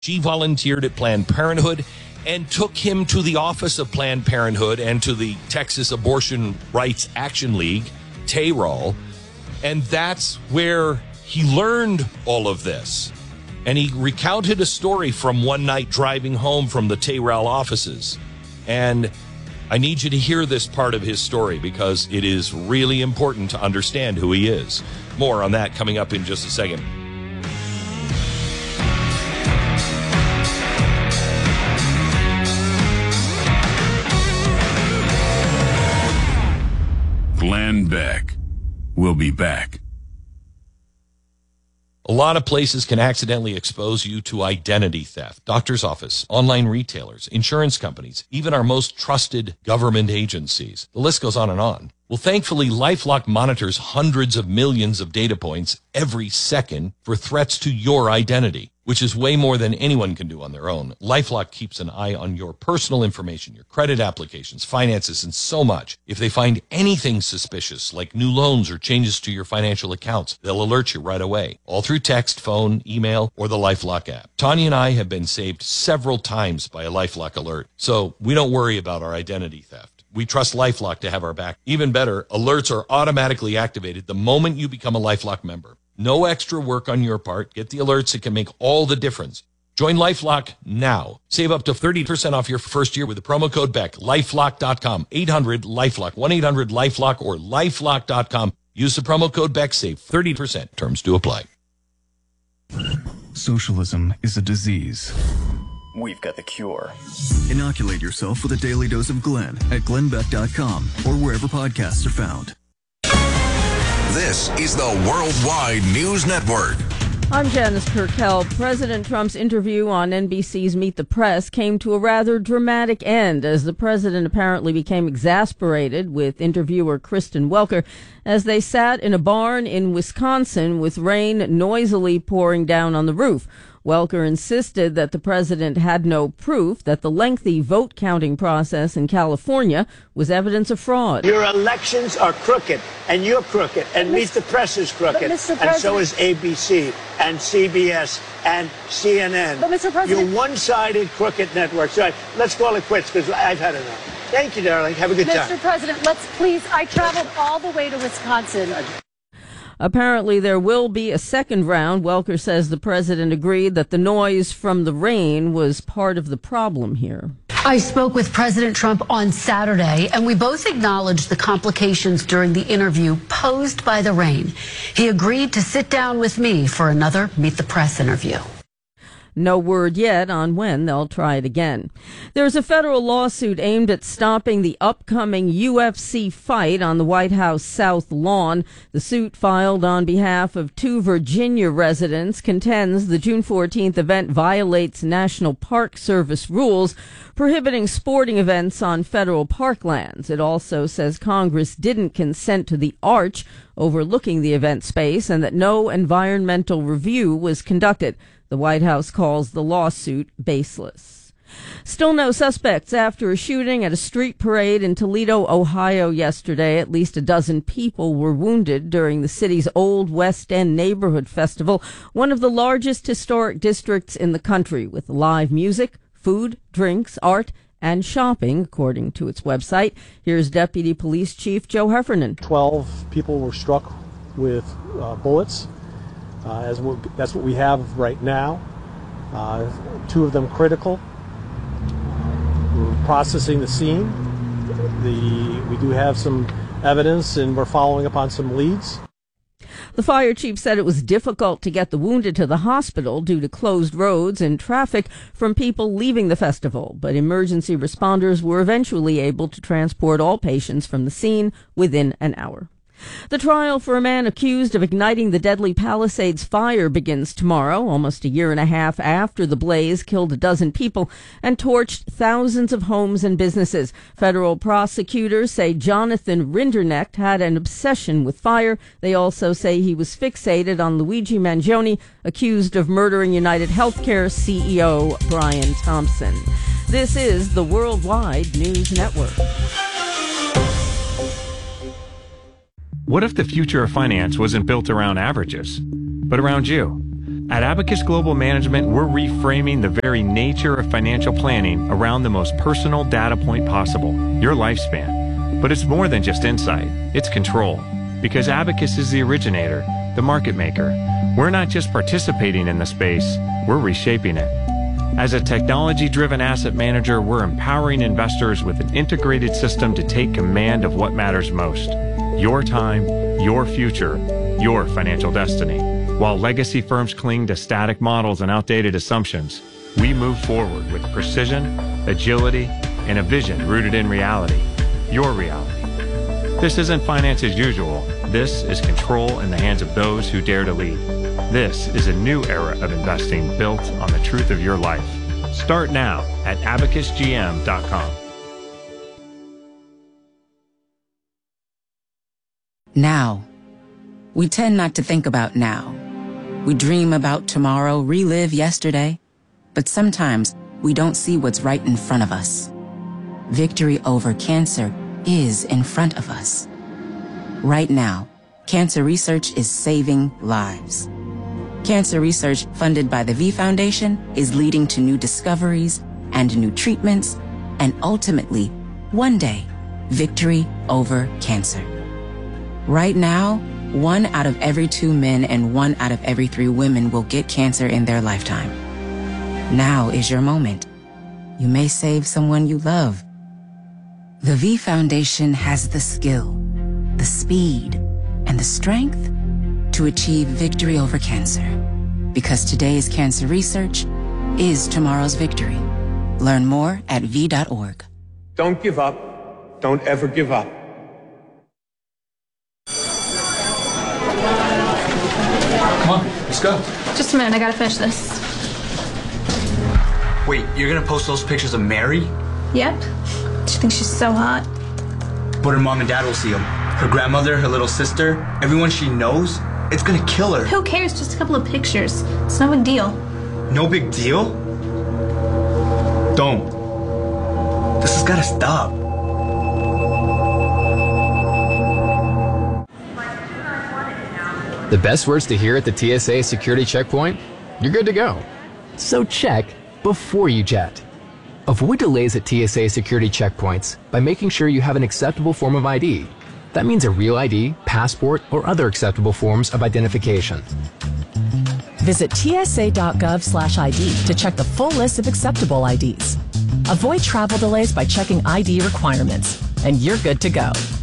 She volunteered at Planned Parenthood and took him to the office of Planned Parenthood and to the Texas Abortion Rights Action League, TARAL, and that's where he learned all of this. And he recounted a story from one night driving home from the TARAL offices. And I need you to hear this part of his story because it is really important to understand who he is. More on that coming up in just a second. Glenn Beck. We'll be back. A lot of places can accidentally expose you to identity theft. Doctor's office, online retailers, insurance companies, even our most trusted government agencies. The list goes on and on. Well, thankfully, LifeLock monitors hundreds of millions of data points every second for threats to your identity, which is way more than anyone can do on their own. LifeLock keeps an eye on your personal information, your credit applications, finances, and so much. If they find anything suspicious, like new loans or changes to your financial accounts, they'll alert you right away, all through text, phone, email, or the LifeLock app. Tanya and I have been saved several times by a LifeLock alert, so we don't worry about our identity theft. We trust LifeLock to have our back. Even better, alerts are automatically activated the moment you become a LifeLock member. No extra work on your part. Get the alerts. It can make all the difference. Join LifeLock now. Save up to 30% off your first year with the promo code BECK. LifeLock.com. 800-LifeLock. 1-800-LifeLock or LifeLock.com. Use the promo code BECK. Save 30%. Terms do apply. Socialism is a disease. We've got the cure. Inoculate yourself with a daily dose of Glenn at glennbeck.com or wherever podcasts are found. This is the Worldwide News Network. I'm Janice Purkell. President Trump's interview on NBC's Meet the Press came to a rather dramatic end as the president apparently became exasperated with interviewer Kristen Welker as they sat in a barn in Wisconsin with rain noisily pouring down on the roof. Welker insisted that the president had no proof that the lengthy vote counting process in California was evidence of fraud. Your elections are crooked, and you're crooked, and Meet the Press is crooked, and so is ABC, and CBS, and CNN. But Mr. President, you're one-sided crooked networks. All right, let's call it quits because I've had enough. Thank you, darling. Have a good time. Mr. President, let's please. I traveled all the way to Wisconsin. Apparently, there will be a second round. Welker says the president agreed that the noise from the rain was part of the problem here. I spoke with President Trump on Saturday, and we both acknowledged the complications during the interview posed by the rain. He agreed to sit down with me for another Meet the Press interview. No word yet on when they'll try it again. There's a federal lawsuit aimed at stopping the upcoming UFC fight on the White House South Lawn. The suit, filed on behalf of 2 Virginia residents, contends the June 14th event violates National Park Service rules prohibiting sporting events on federal parklands. It also says Congress didn't consent to the arch overlooking the event space and that no environmental review was conducted. The White House calls the lawsuit baseless. Still no suspects after a shooting at a street parade in Toledo, Ohio yesterday. At least a dozen people were wounded during the city's Old West End Neighborhood Festival, one of the largest historic districts in the country, with live music, food, drinks, art, and shopping, according to its website. Here's Deputy Police Chief Joe Heffernan. 12 people were struck with bullets. That's what we have right now. 2 of them critical. We're processing the scene. We do have some evidence, and we're following up on some leads. The fire chief said it was difficult to get the wounded to the hospital due to closed roads and traffic from people leaving the festival, but emergency responders were eventually able to transport all patients from the scene within an hour. The trial for a man accused of igniting the deadly Palisades fire begins tomorrow, almost a year and a half after the blaze killed a dozen people and torched thousands of homes and businesses. Federal prosecutors say Jonathan Rinderknecht had an obsession with fire. They also say he was fixated on Luigi Mangione, accused of murdering United Healthcare CEO Brian Thompson. This is the Worldwide News Network. What if the future of finance wasn't built around averages, but around you? At Abacus Global Management, we're reframing the very nature of financial planning around the most personal data point possible, your lifespan. But it's more than just insight, it's control. Because Abacus is the originator, the market maker. We're not just participating in the space, we're reshaping it. As a technology-driven asset manager, we're empowering investors with an integrated system to take command of what matters most. Your time, your future, your financial destiny. While legacy firms cling to static models and outdated assumptions, we move forward with precision, agility, and a vision rooted in reality. Your reality. This isn't finance as usual. This is control in the hands of those who dare to lead. This is a new era of investing built on the truth of your life. Start now at abacusgm.com. Now. We tend not to think about now. We dream about tomorrow, relive yesterday, but sometimes we don't see what's right in front of us. Victory over cancer is in front of us. Right now, cancer research is saving lives. Cancer research funded by the V Foundation is leading to new discoveries and new treatments, and ultimately, one day, victory over cancer. Right now, 1 out of every 2 men and 1 out of every 3 women will get cancer in their lifetime. Now is your moment. You may save someone you love. The V Foundation has the skill, the speed, and the strength to achieve victory over cancer. Because today's cancer research is tomorrow's victory. Learn more at v.org. Don't give up. Don't ever give up. Come on, let's go. Just a minute, I gotta finish this. Wait, you're gonna post those pictures of Mary? Yep. She thinks she's so hot. But her mom and dad will see them. Her grandmother, her little sister, everyone she knows. It's gonna kill her. Who cares? Just a couple of pictures. It's no big deal. No big deal? Don't. This has gotta stop. The best words to hear at the TSA security checkpoint? You're good to go. So check before you jet. Avoid delays at TSA security checkpoints by making sure you have an acceptable form of ID. That means a real ID, passport, or other acceptable forms of identification. Visit tsa.gov/ID to check the full list of acceptable IDs. Avoid travel delays by checking ID requirements, and you're good to go.